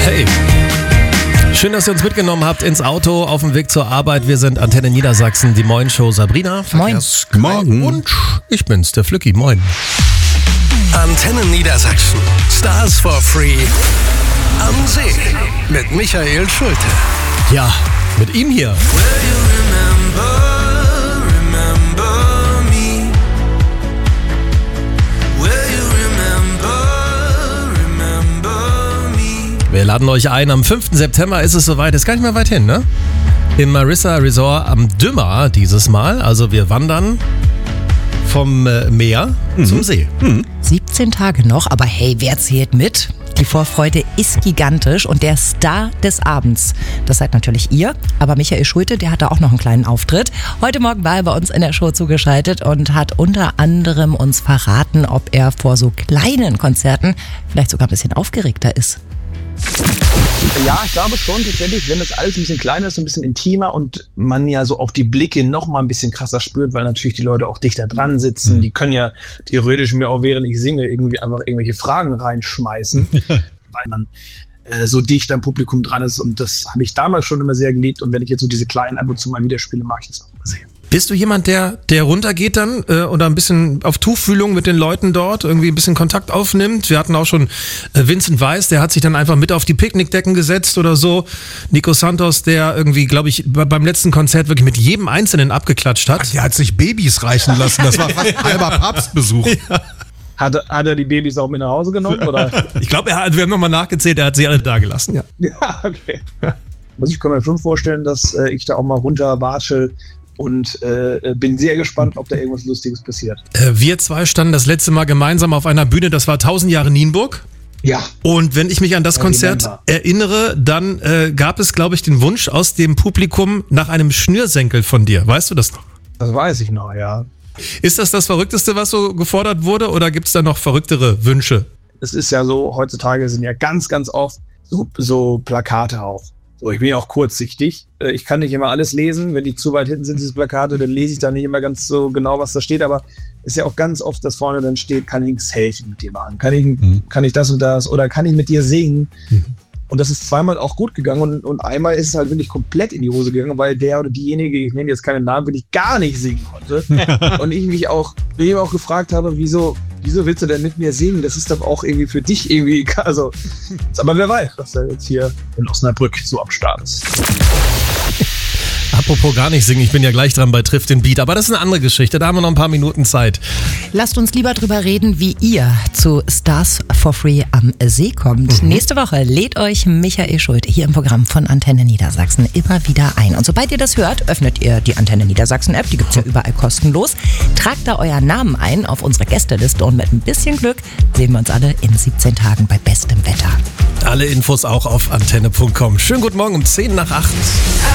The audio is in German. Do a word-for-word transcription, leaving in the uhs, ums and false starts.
Hey, schön, dass ihr uns mitgenommen habt ins Auto auf dem Weg zur Arbeit. Wir sind Antenne Niedersachsen, die Moin-Show. Sabrina. Moin. Morgen. Und ich bin's, der Flücki. Moin. Antenne Niedersachsen. Stars for Free. Am See. Mit Michael Schulte. Ja, mit ihm hier. Wir laden euch ein, am fünften September ist es soweit, ist gar nicht mehr weit hin, ne? Im Marissa Resort am Dümmer dieses Mal, also wir wandern vom äh, Meer mhm. zum See. Mhm. siebzehn Tage noch, aber hey, wer zählt mit? Die Vorfreude ist gigantisch und der Star des Abends, das seid natürlich ihr, aber Michael Schulte, der hatte auch noch einen kleinen Auftritt. Heute Morgen war er bei uns in der Show zugeschaltet und hat unter anderem uns verraten, ob er vor so kleinen Konzerten vielleicht sogar ein bisschen aufgeregter ist. Ja, ich glaube schon tatsächlich, wenn das alles ein bisschen kleiner ist, ein bisschen intimer und man ja so auch die Blicke noch mal ein bisschen krasser spürt, weil natürlich die Leute auch dichter dran sitzen. Mhm. Die können ja theoretisch mir auch, während ich singe, irgendwie einfach irgendwelche Fragen reinschmeißen, weil man äh, so dicht am Publikum dran ist. Und das habe ich damals schon immer sehr geliebt. Und wenn ich jetzt so diese kleinen ab und zu mal wieder spiele, mag ich das auch immer sehr. Bist du jemand, der der runtergeht dann äh, oder ein bisschen auf Tuchfühlung mit den Leuten dort, irgendwie ein bisschen Kontakt aufnimmt? Wir hatten auch schon äh, Vincent Weiss, der hat sich dann einfach mit auf die Picknickdecken gesetzt oder so. Nico Santos, der irgendwie, glaube ich, beim letzten Konzert wirklich mit jedem Einzelnen abgeklatscht hat. Ach, der hat sich Babys reichen lassen, das war fast ein halber Papstbesuch. Ja. Hat, hat er die Babys auch mit nach Hause genommen? Oder? Ich glaube, er hat, wir haben nochmal nachgezählt, er hat sie alle da gelassen. Ja, ja, okay. Also ich kann mir schon vorstellen, dass äh, ich da auch mal runter watschel. Und äh, bin sehr gespannt, ob da irgendwas Lustiges passiert. Äh, wir zwei standen das letzte Mal gemeinsam auf einer Bühne, das war tausend Jahre Nienburg. Ja. Und wenn ich mich an das ja, Konzert erinnere, dann äh, gab es, glaube ich, den Wunsch aus dem Publikum nach einem Schnürsenkel von dir. Weißt du das noch? Das weiß ich noch, ja. Ist das das Verrückteste, was so gefordert wurde, oder gibt es da noch verrücktere Wünsche? Es ist ja so, heutzutage sind ja ganz, ganz oft so, so Plakate auch. So, ich bin ja auch kurzsichtig. Ich kann nicht immer alles lesen. Wenn die zu weit hinten sind, diese Plakate, dann lese ich da nicht immer ganz so genau, was da steht. Aber es ist ja auch ganz oft, dass vorne dann steht, kann ich ein Selfie mit dir machen? Kann ich, mhm. kann ich das und das? Oder kann ich mit dir singen? Mhm. Und das ist zweimal auch gut gegangen. Und, und einmal ist es halt wirklich komplett in die Hose gegangen, weil der oder diejenige, ich nenne jetzt keinen Namen, wirklich gar nicht singen konnte. Und ich mich auch, ich mich auch gefragt habe, wieso, wieso willst du denn mit mir singen? Das ist doch auch irgendwie für dich irgendwie, also, aber wer weiß, dass er jetzt hier in Osnabrück so am Start ist. Apropos gar nicht singen, ich bin ja gleich dran bei Triff den Beat, aber das ist eine andere Geschichte, da haben wir noch ein paar Minuten Zeit. Lasst uns lieber drüber reden, wie ihr zu Stars for Free am See kommt. Mhm. Nächste Woche lädt euch Michael Schulte hier im Programm von Antenne Niedersachsen immer wieder ein. Und sobald ihr das hört, öffnet ihr die Antenne Niedersachsen App, die gibt's ja überall kostenlos. Tragt da euren Namen ein auf unsere Gästeliste und mit ein bisschen Glück sehen wir uns alle in siebzehn Tagen bei bestem Wetter. Alle Infos auch auf antenne punkt com. Schönen guten Morgen um zehn nach acht.